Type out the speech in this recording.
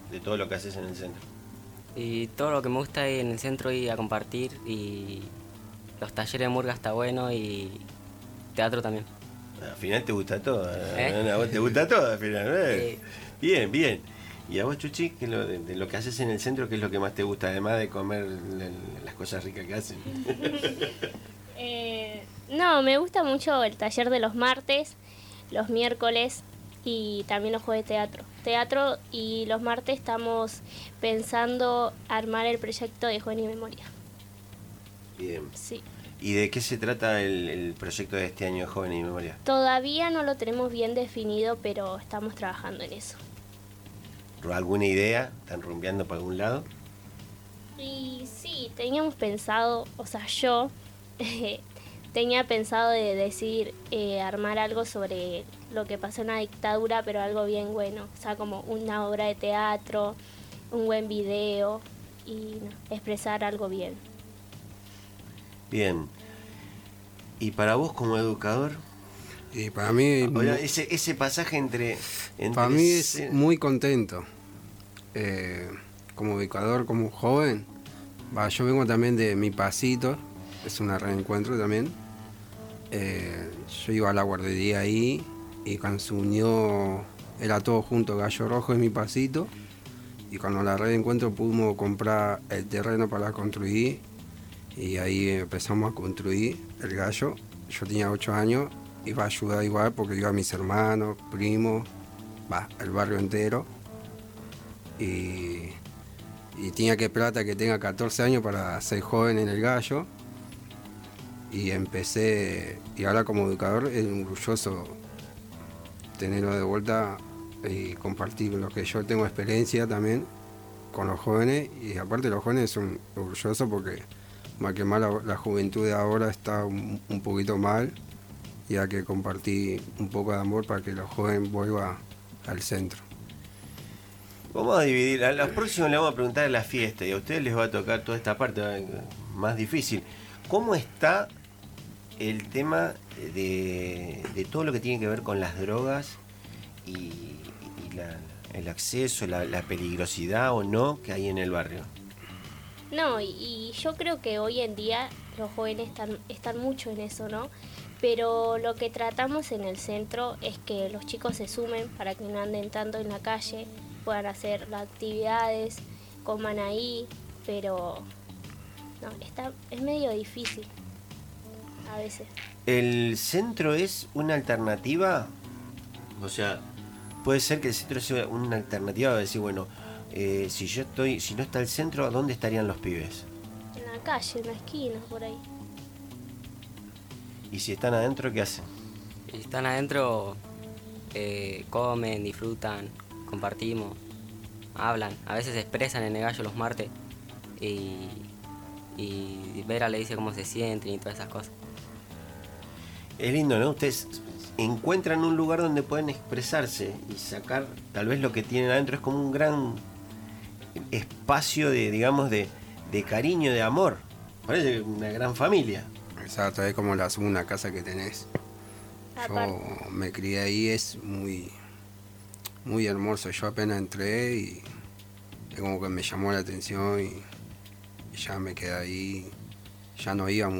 de todo lo que haces en el centro? Y todo lo que me gusta es en el centro ir a compartir, y los talleres de murga está bueno, y teatro también. Al final te gusta todo, ¿Eh? a vos te gusta todo al final, Sí. Bien, bien. ¿Y a vos, Chuchi, qué es de lo que haces en el centro, qué es lo que más te gusta, además de comer las cosas ricas que hacen? No, me gusta mucho el taller de los martes, los miércoles y también los jueves de teatro. Teatro, y los martes estamos pensando armar el proyecto de Joven y Memoria. Bien. Sí. ¿Y de qué se trata el proyecto de este año de Joven y Memoria? Todavía no lo tenemos bien definido, pero estamos trabajando en eso. ¿Alguna idea? ¿Están rumbeando por algún lado? Y sí, teníamos pensado, o sea, yo tenía pensado de decir armar algo sobre lo que pasó en la dictadura, pero algo bien bueno, o sea, como una obra de teatro, un buen video y expresar algo bien. Bien. ¿Y para vos como educador? Y para mí, Ahora, ese pasaje entre para mí es muy contento. Como educador, como joven, yo vengo también de Mi Pasito, es un reencuentro también. Yo iba a la guardería ahí, y cuando se unió, era todo junto, Gallo Rojo y Mi Pasito, y cuando la reencuentro pudimos comprar el terreno para construir, y ahí empezamos a construir el Gallo. Yo tenía 8 años, iba a ayudar igual porque iba a mis hermanos, primos, el barrio entero, y tenía que plata que tenga 14 años para ser joven en el Gallo, y empecé, y ahora como educador es orgulloso tenerlo de vuelta y compartir lo que yo tengo experiencia también con los jóvenes, y aparte los jóvenes son orgullosos porque más que mal la juventud de ahora está un poquito mal, y hay que compartir un poco de amor para que los jóvenes vuelvan al centro. Vamos a dividir, a los próximos le vamos a preguntar a la fiesta, y a ustedes les va a tocar toda esta parte más difícil. ¿Cómo está el tema de todo lo que tiene que ver con las drogas y el acceso, la peligrosidad o no que hay en el barrio? No, y yo creo que hoy en día los jóvenes están mucho en eso, ¿no? Pero lo que tratamos en el centro es que los chicos se sumen para que no anden tanto en la calle, puedan hacer las actividades, coman ahí, pero no, es medio difícil a veces. ¿El centro es una alternativa? O sea, puede ser que el centro sea una alternativa de decir, bueno, si no está el centro, ¿dónde estarían los pibes? En la calle, en la esquina, por ahí. Y si están adentro, ¿qué hacen? Y están adentro, comen, disfrutan, compartimos, hablan. A veces se expresan en el Gallo los martes, y Vera le dice cómo se sienten y todas esas cosas. Es lindo, ¿no? Ustedes encuentran un lugar donde pueden expresarse y sacar tal vez lo que tienen adentro. Es como un gran espacio digamos, de cariño, de amor. Parece una gran familia. Exacto, es como la segunda casa que tenés. Yo me crié ahí, es muy, muy hermoso. Yo apenas entré y es como que me llamó la atención, y ya me quedé ahí. Ya no iba